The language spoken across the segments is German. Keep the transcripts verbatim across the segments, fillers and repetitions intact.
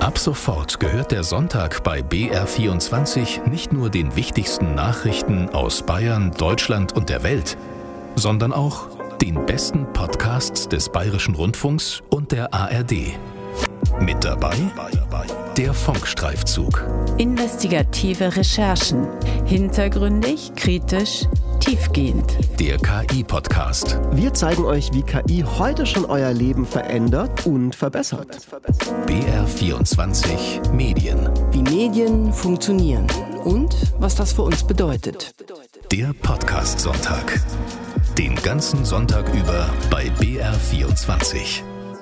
Ab sofort gehört der Sonntag bei B R vierundzwanzig nicht nur den wichtigsten Nachrichten aus Bayern, Deutschland und der Welt, sondern auch den besten Podcasts des Bayerischen Rundfunks und der A R D. Mit dabei der Funkstreifzug. Investigative Recherchen. Hintergründig, kritisch, tiefgehend. Der K I-Podcast. Wir zeigen euch, wie K I heute schon euer Leben verändert und verbessert. B R vierundzwanzig Medien. Wie Medien funktionieren und was das für uns bedeutet. Der Podcast-Sonntag. Den ganzen Sonntag über bei B R vierundzwanzig.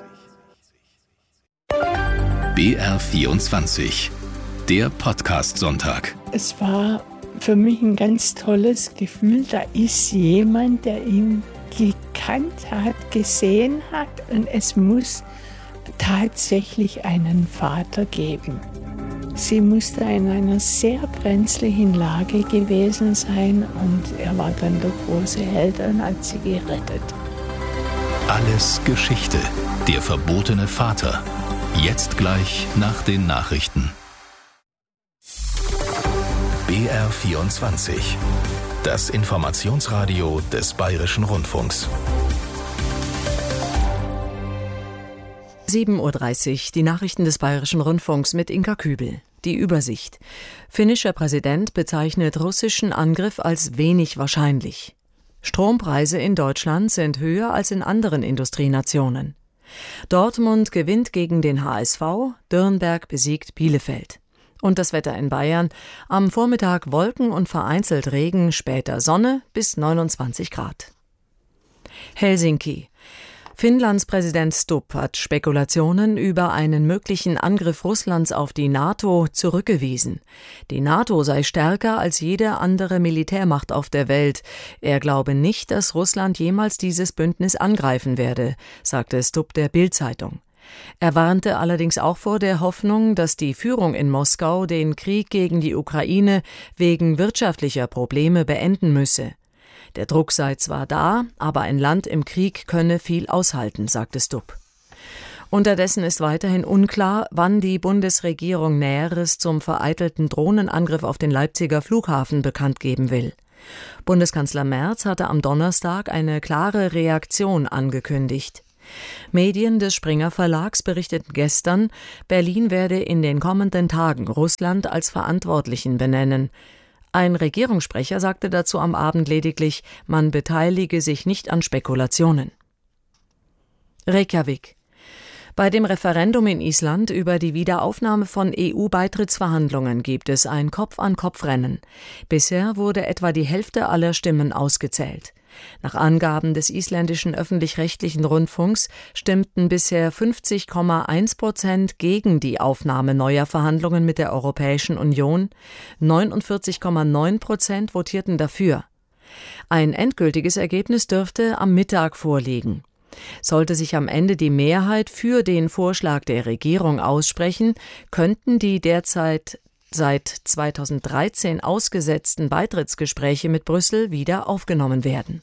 B R vierundzwanzig, der Podcast-Sonntag. Es war für mich ein ganz tolles Gefühl. Da ist jemand, der ihn gekannt hat, gesehen hat, und es muss tatsächlich einen Vater geben. Sie musste in einer sehr brenzlichen Lage gewesen sein und er war dann der große Held und hat sie gerettet. Alles Geschichte. Der verbotene Vater. Jetzt gleich nach den Nachrichten. B R vierundzwanzig. Das Informationsradio des Bayerischen Rundfunks. sieben Uhr dreißig, die Nachrichten des Bayerischen Rundfunks mit Inka Kübel. Die Übersicht. Finnischer Präsident bezeichnet russischen Angriff als wenig wahrscheinlich. Strompreise in Deutschland sind höher als in anderen Industrienationen. Dortmund gewinnt gegen den H S V, Dürnberg besiegt Bielefeld. Und das Wetter in Bayern: am Vormittag Wolken und vereinzelt Regen, später Sonne bis neunundzwanzig Grad. Helsinki. Finnlands Präsident Stubb hat Spekulationen über einen möglichen Angriff Russlands auf die NATO zurückgewiesen. Die NATO sei stärker als jede andere Militärmacht auf der Welt. Er glaube nicht, dass Russland jemals dieses Bündnis angreifen werde, sagte Stubb der Bild-Zeitung. Er warnte allerdings auch vor der Hoffnung, dass die Führung in Moskau den Krieg gegen die Ukraine wegen wirtschaftlicher Probleme beenden müsse. Der Druck sei zwar da, aber ein Land im Krieg könne viel aushalten, sagte Stubb. Unterdessen ist weiterhin unklar, wann die Bundesregierung Näheres zum vereitelten Drohnenangriff auf den Leipziger Flughafen bekannt geben will. Bundeskanzler Merz hatte am Donnerstag eine klare Reaktion angekündigt. Medien des Springer Verlags berichteten gestern, Berlin werde in den kommenden Tagen Russland als Verantwortlichen benennen. Ein Regierungssprecher sagte dazu am Abend lediglich, man beteilige sich nicht an Spekulationen. Reykjavik. Bei dem Referendum in Island über die Wiederaufnahme von E U-Beitrittsverhandlungen gibt es ein Kopf-an-Kopf-Rennen. Bisher wurde etwa die Hälfte aller Stimmen ausgezählt. Nach Angaben des isländischen öffentlich-rechtlichen Rundfunks stimmten bisher fünfzig Komma eins Prozent gegen die Aufnahme neuer Verhandlungen mit der Europäischen Union, neunundvierzig Komma neun Prozent votierten dafür. Ein endgültiges Ergebnis dürfte am Mittag vorliegen. Sollte sich am Ende die Mehrheit für den Vorschlag der Regierung aussprechen, könnten die derzeit seit zweitausenddreizehn ausgesetzten Beitrittsgespräche mit Brüssel wieder aufgenommen werden.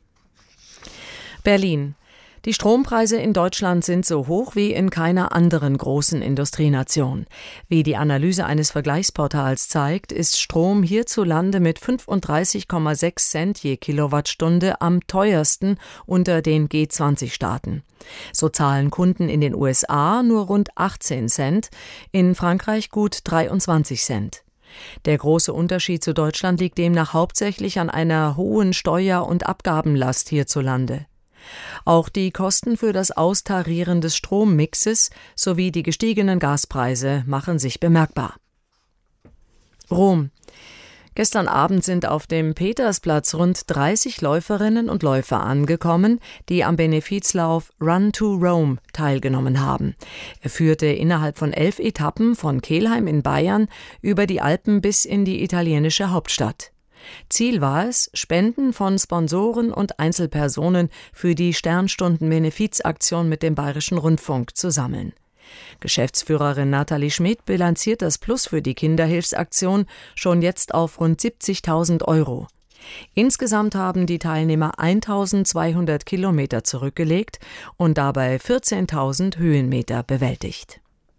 Berlin. Die Strompreise in Deutschland sind so hoch wie in keiner anderen großen Industrienation. Wie die Analyse eines Vergleichsportals zeigt, ist Strom hierzulande mit fünfunddreißig Komma sechs Cent je Kilowattstunde am teuersten unter den G zwanzig Staaten. So zahlen Kunden in den U S A nur rund achtzehn Cent, in Frankreich gut dreiundzwanzig Cent. Der große Unterschied zu Deutschland liegt demnach hauptsächlich an einer hohen Steuer- und Abgabenlast hierzulande. Auch die Kosten für das Austarieren des Strommixes sowie die gestiegenen Gaspreise machen sich bemerkbar. Rom. Gestern Abend sind auf dem Petersplatz rund dreißig Läuferinnen und Läufer angekommen, die am Benefizlauf Run to Rome teilgenommen haben. Er führte innerhalb von elf Etappen von Kelheim in Bayern über die Alpen bis in die italienische Hauptstadt. Ziel war es, Spenden von Sponsoren und Einzelpersonen für die Sternstunden-Benefizaktion mit dem Bayerischen Rundfunk zu sammeln. Geschäftsführerin Nathalie Schmidt bilanziert das Plus für die Kinderhilfsaktion schon jetzt auf rund siebzigtausend Euro. Insgesamt haben die Teilnehmer eintausendzweihundert Kilometer zurückgelegt und dabei vierzehntausend Höhenmeter bewältigt.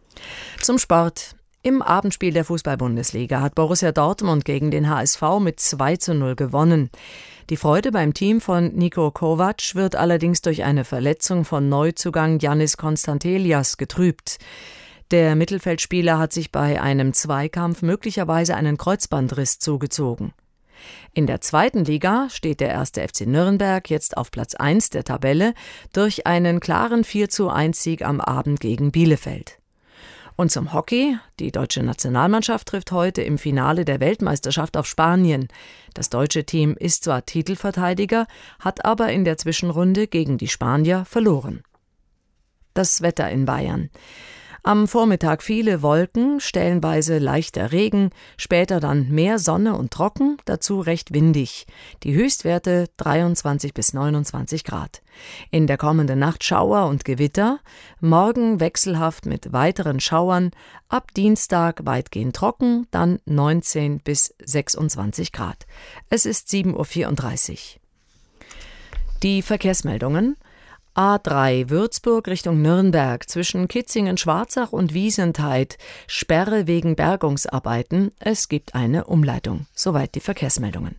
Zum Sport. Im Abendspiel der Fußball-Bundesliga hat Borussia Dortmund gegen den H S V mit zwei zu null gewonnen. Die Freude beim Team von Niko Kovac wird allerdings durch eine Verletzung von Neuzugang Giannis Konstantelias getrübt. Der Mittelfeldspieler hat sich bei einem Zweikampf möglicherweise einen Kreuzbandriss zugezogen. In der zweiten Liga steht der erste F C Nürnberg jetzt auf Platz eins der Tabelle durch einen klaren vier zu eins Sieg am Abend gegen Bielefeld. Und zum Hockey. Die deutsche Nationalmannschaft trifft heute im Finale der Weltmeisterschaft auf Spanien. Das deutsche Team ist zwar Titelverteidiger, hat aber in der Zwischenrunde gegen die Spanier verloren. Das Wetter in Bayern. Am Vormittag viele Wolken, stellenweise leichter Regen, später dann mehr Sonne und trocken, dazu recht windig. Die Höchstwerte dreiundzwanzig bis neunundzwanzig Grad. In der kommenden Nacht Schauer und Gewitter, morgen wechselhaft mit weiteren Schauern, ab Dienstag weitgehend trocken, dann neunzehn bis sechsundzwanzig Grad. Es ist sieben Uhr vierunddreißig. Die Verkehrsmeldungen. A drei Würzburg Richtung Nürnberg zwischen Kitzingen-Schwarzach und Wiesentheid. Sperre wegen Bergungsarbeiten. Es gibt eine Umleitung. Soweit die Verkehrsmeldungen.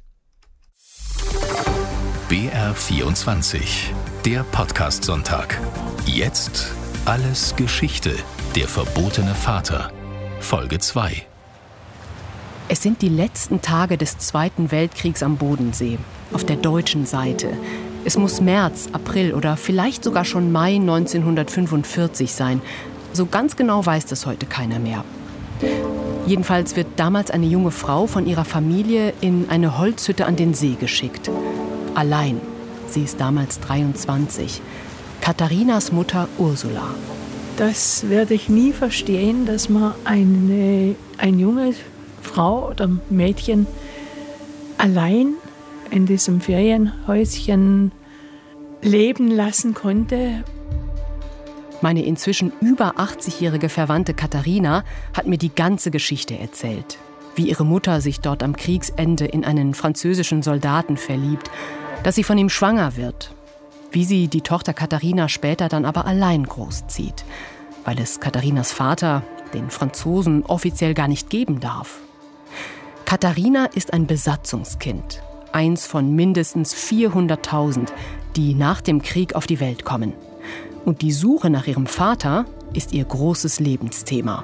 B R vierundzwanzig, der Podcast-Sonntag. Jetzt alles Geschichte. Der verbotene Vater. Folge zwei. Es sind die letzten Tage des Zweiten Weltkriegs am Bodensee, auf der deutschen Seite. Es muss März, April oder vielleicht sogar schon Mai neunzehnhundertfünfundvierzig sein. So ganz genau weiß das heute keiner mehr. Jedenfalls wird damals eine junge Frau von ihrer Familie in eine Holzhütte an den See geschickt. Allein. Sie ist damals dreiundzwanzig. Katharinas Mutter Ursula. Das werde ich nie verstehen, dass man eine, eine junge Frau oder Mädchen allein in diesem Ferienhäuschen leben lassen konnte. Meine inzwischen über achtzigjährige Verwandte Katharina hat mir die ganze Geschichte erzählt. Wie ihre Mutter sich dort am Kriegsende in einen französischen Soldaten verliebt, dass sie von ihm schwanger wird. Wie sie die Tochter Katharina später dann aber allein großzieht, weil es Katharinas Vater, den Franzosen, offiziell gar nicht geben darf. Katharina ist ein Besatzungskind. Eins von mindestens vierhunderttausend, die nach dem Krieg auf die Welt kommen. Und die Suche nach ihrem Vater ist ihr großes Lebensthema.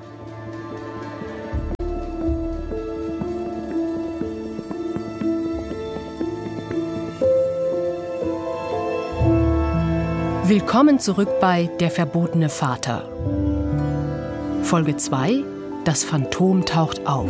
Willkommen zurück bei Der verbotene Vater. Folge zwei: Das Phantom taucht auf.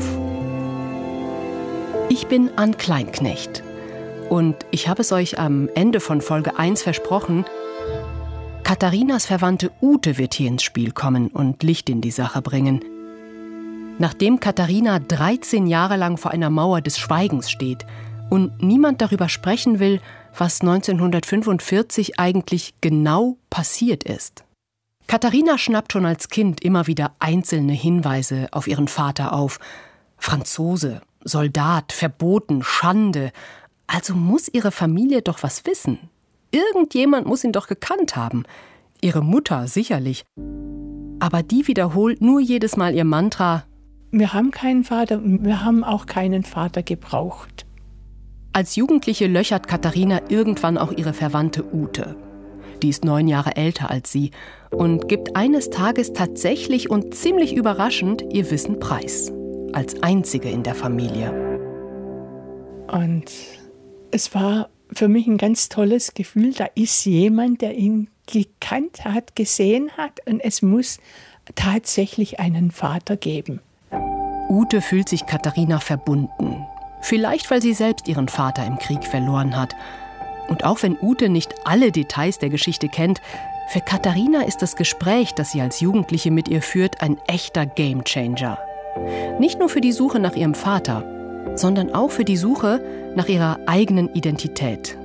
Ich bin Ann Kleinknecht und ich habe es euch am Ende von Folge eins versprochen, Katharinas Verwandte Ute wird hier ins Spiel kommen und Licht in die Sache bringen. Nachdem Katharina dreizehn Jahre lang vor einer Mauer des Schweigens steht und niemand darüber sprechen will, was neunzehnhundertfünfundvierzig eigentlich genau passiert ist. Katharina schnappt schon als Kind immer wieder einzelne Hinweise auf ihren Vater auf. Franzose, Soldat, verboten, Schande. Also muss ihre Familie doch was wissen. Irgendjemand muss ihn doch gekannt haben. Ihre Mutter sicherlich. Aber die wiederholt nur jedes Mal ihr Mantra: Wir haben keinen Vater und wir haben auch keinen Vater gebraucht. Als Jugendliche löchert Katharina irgendwann auch ihre Verwandte Ute. Die ist neun Jahre älter als sie und gibt eines Tages tatsächlich und ziemlich überraschend ihr Wissen preis. Als einzige in der Familie. Und es war für mich ein ganz tolles Gefühl. Da ist jemand, der ihn gekannt hat, gesehen hat und es muss tatsächlich einen Vater geben. Ute fühlt sich Katharina verbunden. Vielleicht, weil sie selbst ihren Vater im Krieg verloren hat. Und auch wenn Ute nicht alle Details der Geschichte kennt, für Katharina ist das Gespräch, das sie als Jugendliche mit ihr führt, ein echter Gamechanger. Nicht nur für die Suche nach ihrem Vater, sondern auch für die Suche nach ihrer eigenen Identität.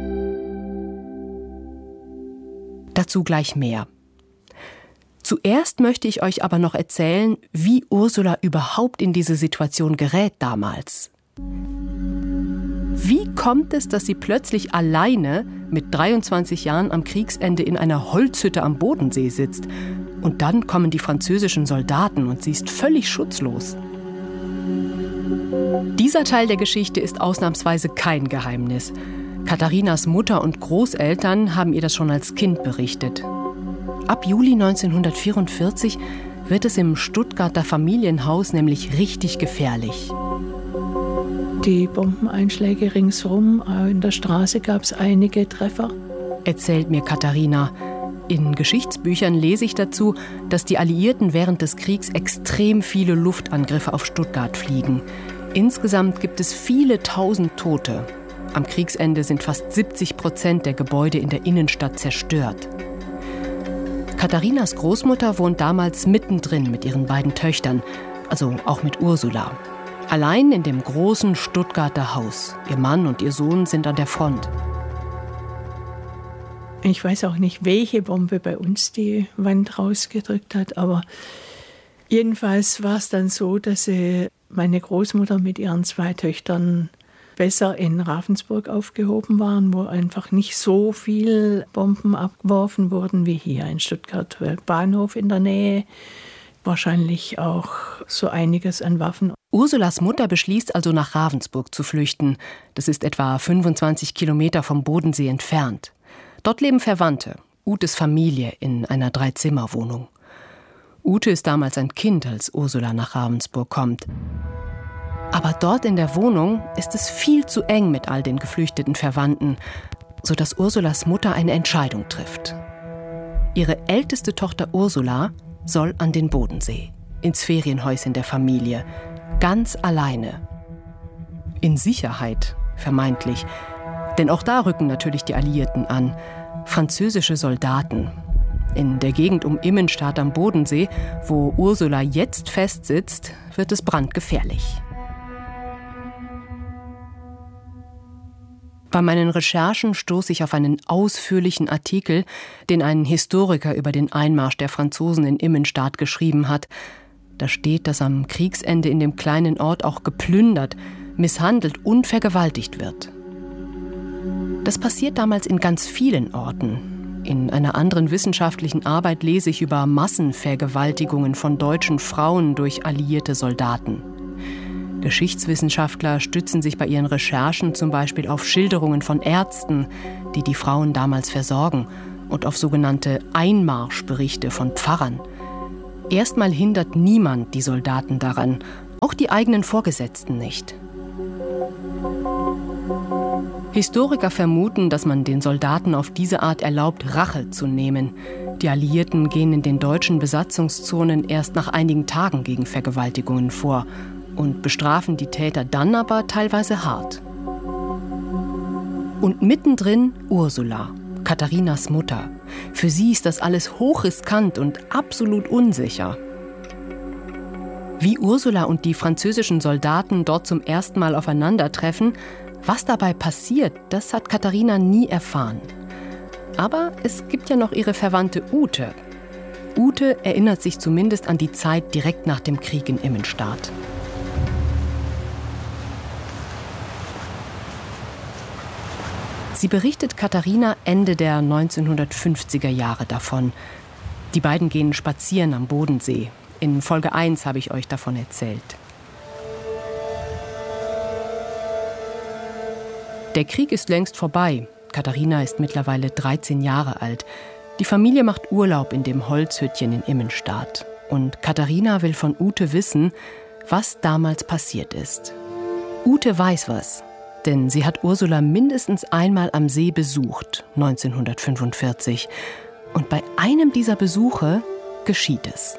Dazu gleich mehr. Zuerst möchte ich euch aber noch erzählen, wie Ursula überhaupt in diese Situation gerät damals. Wie kommt es, dass sie plötzlich alleine mit dreiundzwanzig Jahren am Kriegsende in einer Holzhütte am Bodensee sitzt Und dann kommen die französischen Soldaten und sie ist völlig schutzlos. Dieser Teil der Geschichte ist ausnahmsweise kein Geheimnis. Katharinas Mutter und Großeltern haben ihr das schon als Kind berichtet. Ab Juli neunzehnhundertvierundvierzig wird es im Stuttgarter Familienhaus nämlich richtig gefährlich. Die Bombeneinschläge ringsherum, in der Straße gab es einige Treffer. Erzählt mir Katharina. In Geschichtsbüchern lese ich dazu, dass die Alliierten während des Kriegs extrem viele Luftangriffe auf Stuttgart fliegen. Insgesamt gibt es viele tausend Tote. Am Kriegsende sind fast siebzig Prozent der Gebäude in der Innenstadt zerstört. Katharinas Großmutter wohnt damals mittendrin mit ihren beiden Töchtern, also auch mit Ursula. Allein in dem großen Stuttgarter Haus. Ihr Mann und ihr Sohn sind an der Front. Ich weiß auch nicht, welche Bombe bei uns die Wand rausgedrückt hat, aber jedenfalls war es dann so, dass sie, meine Großmutter mit ihren zwei Töchtern besser in Ravensburg aufgehoben waren, wo einfach nicht so viel Bomben abgeworfen wurden wie hier in Stuttgart. Bahnhof in der Nähe, wahrscheinlich auch so einiges an Waffen. Ursulas Mutter beschließt also, nach Ravensburg zu flüchten. Das ist etwa fünfundzwanzig Kilometer vom Bodensee entfernt. Dort leben Verwandte, Utes Familie, in einer Dreizimmerwohnung. Ute ist damals ein Kind, als Ursula nach Ravensburg kommt. Aber dort in der Wohnung ist es viel zu eng mit all den geflüchteten Verwandten, sodass Ursulas Mutter eine Entscheidung trifft. Ihre älteste Tochter Ursula soll an den Bodensee, ins Ferienhäuschen der Familie, ganz alleine. In Sicherheit, vermeintlich. Denn auch da rücken natürlich die Alliierten an. Französische Soldaten. In der Gegend um Immenstadt am Bodensee, wo Ursula jetzt festsitzt, wird es brandgefährlich. Bei meinen Recherchen stoße ich auf einen ausführlichen Artikel, den ein Historiker über den Einmarsch der Franzosen in Immenstadt geschrieben hat. Da steht, dass am Kriegsende in dem kleinen Ort auch geplündert, misshandelt und vergewaltigt wird. Das passiert damals in ganz vielen Orten. In einer anderen wissenschaftlichen Arbeit lese ich über Massenvergewaltigungen von deutschen Frauen durch alliierte Soldaten. Geschichtswissenschaftler stützen sich bei ihren Recherchen zum Beispiel auf Schilderungen von Ärzten, die die Frauen damals versorgen, und auf sogenannte Einmarschberichte von Pfarrern. Erstmal hindert niemand die Soldaten daran, auch die eigenen Vorgesetzten nicht. Historiker vermuten, dass man den Soldaten auf diese Art erlaubt, Rache zu nehmen. Die Alliierten gehen in den deutschen Besatzungszonen erst nach einigen Tagen gegen Vergewaltigungen vor und bestrafen die Täter dann aber teilweise hart. Und mittendrin Ursula, Katharinas Mutter. Für sie ist das alles hochriskant und absolut unsicher. Wie Ursula und die französischen Soldaten dort zum ersten Mal aufeinandertreffen, was dabei passiert, das hat Katharina nie erfahren. Aber es gibt ja noch ihre Verwandte Ute. Ute erinnert sich zumindest an die Zeit direkt nach dem Krieg in Immenstadt. Sie berichtet Katharina Ende der neunzehnhundertfünfziger Jahre davon. Die beiden gehen spazieren am Bodensee. In Folge eins habe ich euch davon erzählt. Der Krieg ist längst vorbei. Katharina ist mittlerweile dreizehn Jahre alt. Die Familie macht Urlaub in dem Holzhüttchen in Immenstadt. Und Katharina will von Ute wissen, was damals passiert ist. Ute weiß was, denn sie hat Ursula mindestens einmal am See besucht, neunzehnhundertfünfundvierzig. Und bei einem dieser Besuche geschieht es.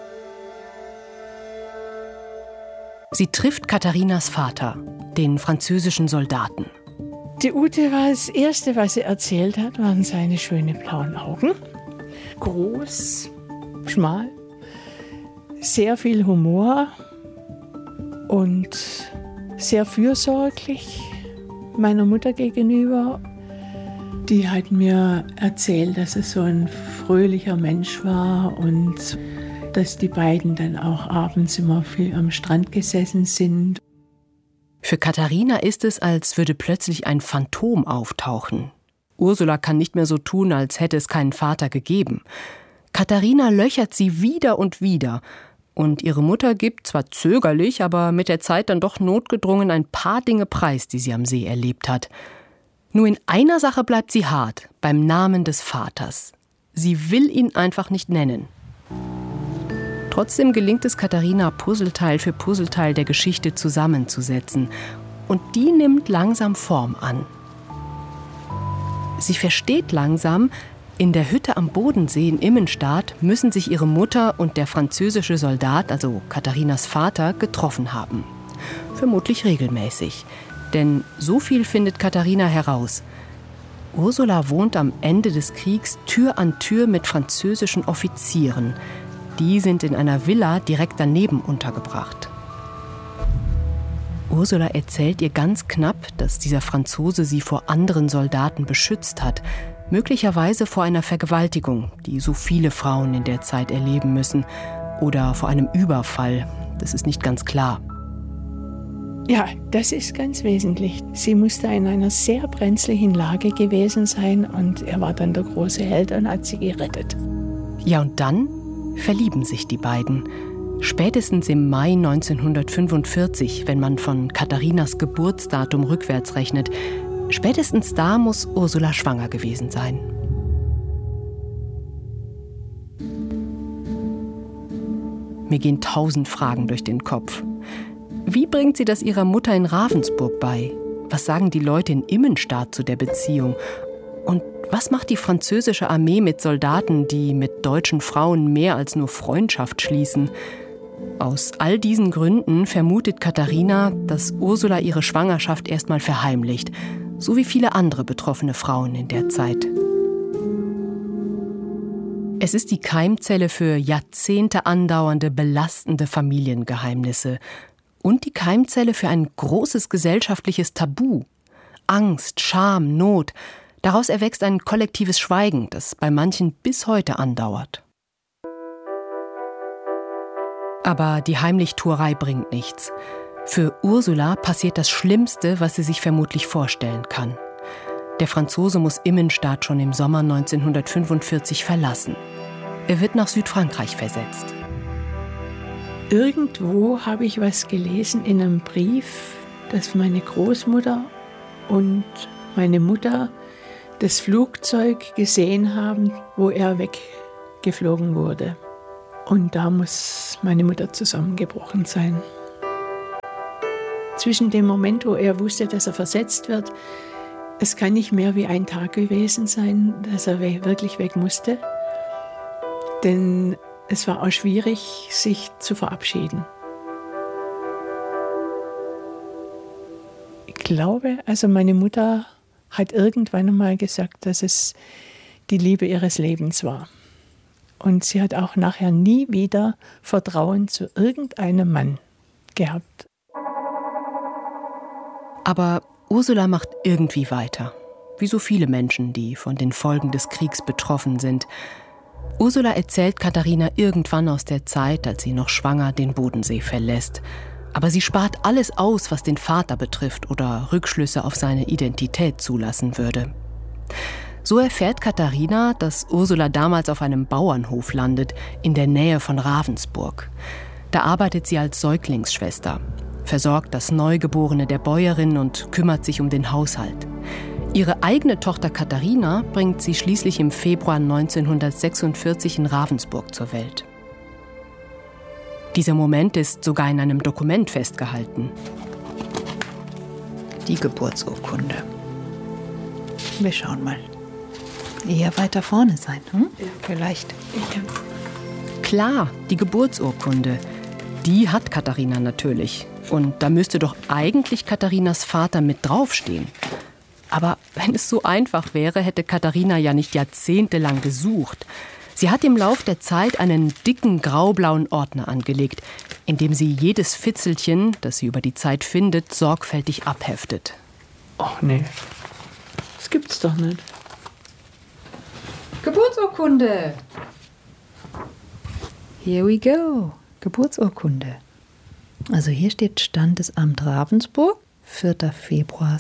Sie trifft Katharinas Vater, den französischen Soldaten. Die Ute war das Erste, was sie erzählt hat, waren seine schönen blauen Augen. Groß, schmal, sehr viel Humor und sehr fürsorglich meiner Mutter gegenüber. Die hat mir erzählt, dass er so ein fröhlicher Mensch war und dass die beiden dann auch abends immer viel am Strand gesessen sind. Für Katharina ist es, als würde plötzlich ein Phantom auftauchen. Ursula kann nicht mehr so tun, als hätte es keinen Vater gegeben. Katharina löchert sie wieder und wieder. Und ihre Mutter gibt, zwar zögerlich, aber mit der Zeit dann doch notgedrungen ein paar Dinge preis, die sie am See erlebt hat. Nur in einer Sache bleibt sie hart, beim Namen des Vaters. Sie will ihn einfach nicht nennen. Trotzdem gelingt es Katharina, Puzzleteil für Puzzleteil der Geschichte zusammenzusetzen. Und die nimmt langsam Form an. Sie versteht langsam, in der Hütte am Bodensee in Immenstaad müssen sich ihre Mutter und der französische Soldat, also Katharinas Vater, getroffen haben. Vermutlich regelmäßig. Denn so viel findet Katharina heraus. Ursula wohnt am Ende des Kriegs Tür an Tür mit französischen Offizieren. Die sind in einer Villa direkt daneben untergebracht. Ursula erzählt ihr ganz knapp, dass dieser Franzose sie vor anderen Soldaten beschützt hat. Möglicherweise vor einer Vergewaltigung, die so viele Frauen in der Zeit erleben müssen. Oder vor einem Überfall. Das ist nicht ganz klar. Ja, das ist ganz wesentlich. Sie musste in einer sehr brenzlichen Lage gewesen sein und er war dann der große Held und hat sie gerettet. Ja, und dann verlieben sich die beiden. Spätestens im Mai neunzehnhundertfünfundvierzig, wenn man von Katharinas Geburtsdatum rückwärts rechnet, spätestens da muss Ursula schwanger gewesen sein. Mir gehen tausend Fragen durch den Kopf. Wie bringt sie das ihrer Mutter in Ravensburg bei? Was sagen die Leute in Immenstaad zu der Beziehung? Und was macht die französische Armee mit Soldaten, die mit deutschen Frauen mehr als nur Freundschaft schließen? Aus all diesen Gründen vermutet Katharina, dass Ursula ihre Schwangerschaft erstmal verheimlicht, so wie viele andere betroffene Frauen in der Zeit. Es ist die Keimzelle für Jahrzehnte andauernde, belastende Familiengeheimnisse und die Keimzelle für ein großes gesellschaftliches Tabu. Angst, Scham, Not. Daraus erwächst ein kollektives Schweigen, das bei manchen bis heute andauert. Aber die Heimlichtuerei bringt nichts. Für Ursula passiert das Schlimmste, was sie sich vermutlich vorstellen kann. Der Franzose muss Immenstaad schon im Sommer neunzehnhundertfünfundvierzig verlassen. Er wird nach Südfrankreich versetzt. Irgendwo habe ich was gelesen in einem Brief, dass meine Großmutter und meine Mutter das Flugzeug gesehen haben, wo er weggeflogen wurde. Und da muss meine Mutter zusammengebrochen sein. Zwischen dem Moment, wo er wusste, dass er versetzt wird, es kann nicht mehr wie ein Tag gewesen sein, dass er wirklich weg musste. Denn es war auch schwierig, sich zu verabschieden. Ich glaube, also meine Mutter hat irgendwann einmal gesagt, dass es die Liebe ihres Lebens war. Und sie hat auch nachher nie wieder Vertrauen zu irgendeinem Mann gehabt. Aber Ursula macht irgendwie weiter. Wie so viele Menschen, die von den Folgen des Kriegs betroffen sind. Ursula erzählt Katharina irgendwann aus der Zeit, als sie noch schwanger den Bodensee verlässt. Aber sie spart alles aus, was den Vater betrifft oder Rückschlüsse auf seine Identität zulassen würde. So erfährt Katharina, dass Ursula damals auf einem Bauernhof landet, in der Nähe von Ravensburg. Da arbeitet sie als Säuglingsschwester, versorgt das Neugeborene der Bäuerin und kümmert sich um den Haushalt. Ihre eigene Tochter Katharina bringt sie schließlich im Februar neunzehnhundertsechsundvierzig in Ravensburg zur Welt. Dieser Moment ist sogar in einem Dokument festgehalten. Die Geburtsurkunde. Wir schauen mal. Eher weiter vorne sein, hm? Ja. Vielleicht. Ja. Klar, die Geburtsurkunde. Die hat Katharina natürlich. Und da müsste doch eigentlich Katharinas Vater mit draufstehen. Aber wenn es so einfach wäre, hätte Katharina ja nicht jahrzehntelang gesucht. Sie hat im Lauf der Zeit einen dicken graublauen Ordner angelegt, in dem sie jedes Fitzelchen, das sie über die Zeit findet, sorgfältig abheftet. Ach nee, das gibt's doch nicht. Geburtsurkunde! Here we go. Geburtsurkunde. Also hier steht Standesamt Ravensburg, vierter Februar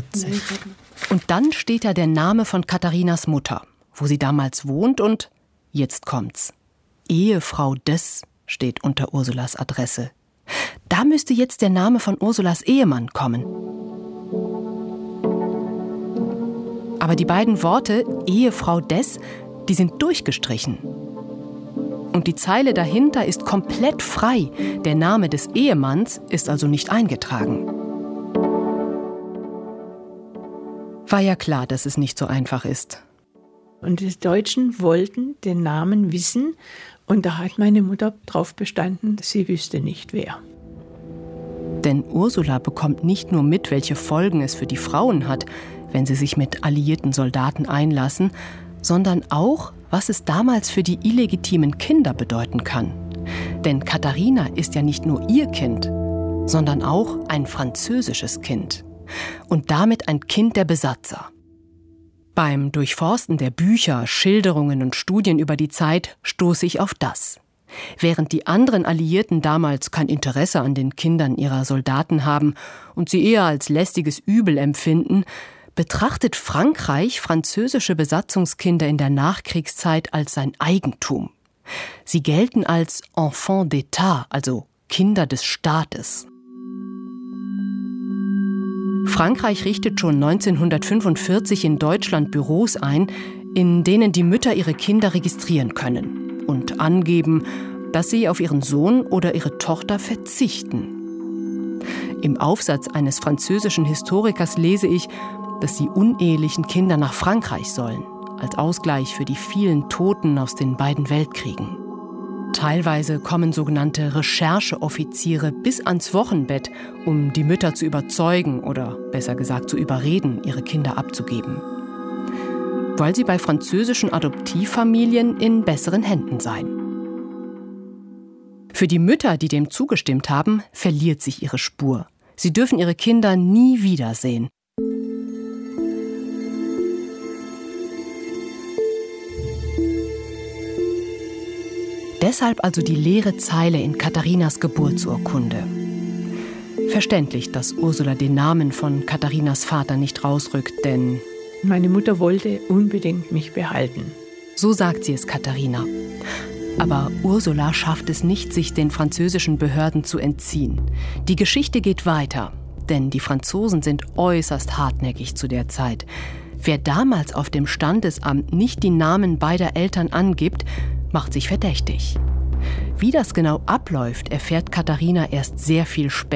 sechsundvierzig. Und dann steht da der Name von Katharinas Mutter, wo sie damals wohnt und jetzt kommt's. Ehefrau des steht unter Ursulas Adresse. Da müsste jetzt der Name von Ursulas Ehemann kommen. Aber die beiden Worte Ehefrau des, die sind durchgestrichen. Und die Zeile dahinter ist komplett frei. Der Name des Ehemanns ist also nicht eingetragen. War ja klar, dass es nicht so einfach ist. Und die Deutschen wollten den Namen wissen. Und da hat meine Mutter drauf bestanden, sie wüsste nicht wer. Denn Ursula bekommt nicht nur mit, welche Folgen es für die Frauen hat, wenn sie sich mit alliierten Soldaten einlassen, sondern auch, was es damals für die illegitimen Kinder bedeuten kann. Denn Katharina ist ja nicht nur ihr Kind, sondern auch ein französisches Kind. Und damit ein Kind der Besatzer. Beim Durchforsten der Bücher, Schilderungen und Studien über die Zeit stoße ich auf das. Während die anderen Alliierten damals kein Interesse an den Kindern ihrer Soldaten haben und sie eher als lästiges Übel empfinden, betrachtet Frankreich französische Besatzungskinder in der Nachkriegszeit als sein Eigentum. Sie gelten als Enfants d'État, also Kinder des Staates. Frankreich richtet schon neunzehnhundertfünfundvierzig in Deutschland Büros ein, in denen die Mütter ihre Kinder registrieren können und angeben, dass sie auf ihren Sohn oder ihre Tochter verzichten. Im Aufsatz eines französischen Historikers lese ich, dass die unehelichen Kinder nach Frankreich sollen, als Ausgleich für die vielen Toten aus den beiden Weltkriegen. Teilweise kommen sogenannte Rechercheoffiziere bis ans Wochenbett, um die Mütter zu überzeugen oder besser gesagt zu überreden, ihre Kinder abzugeben. Weil sie bei französischen Adoptivfamilien in besseren Händen seien. Für die Mütter, die dem zugestimmt haben, verliert sich ihre Spur. Sie dürfen ihre Kinder nie wiedersehen. Deshalb also die leere Zeile in Katharinas Geburtsurkunde. Verständlich, dass Ursula den Namen von Katharinas Vater nicht rausrückt, denn meine Mutter wollte unbedingt mich behalten. So sagt sie es Katharina. Aber Ursula schafft es nicht, sich den französischen Behörden zu entziehen. Die Geschichte geht weiter, denn die Franzosen sind äußerst hartnäckig zu der Zeit. Wer damals auf dem Standesamt nicht die Namen beider Eltern angibt, macht sich verdächtig. Wie das genau abläuft, erfährt Katharina erst sehr viel später.